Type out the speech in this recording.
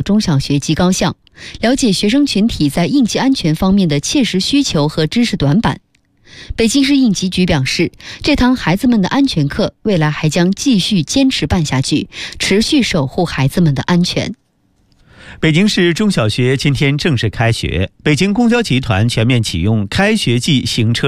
中小学及高校，了解学生群体在应急安全方面的切实需求和知识短板。北京市应急局表示，这堂孩子们的安全课未来还将继续坚持办下去，持续守护孩子们的安全。 北京市中小学今天正式开学，北京公交集团全面启用开学季行车